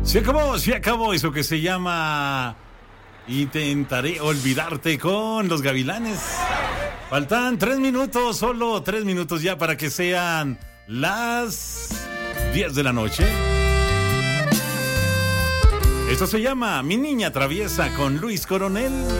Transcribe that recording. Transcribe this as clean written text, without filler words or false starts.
Se acabó eso que se llama Intentaré olvidarte con los Gavilanes. Faltan 3 minutos, solo 3 minutos ya para que sean las 10 de la noche. Esto se llama Mi Niña Traviesa con Luis Coronel.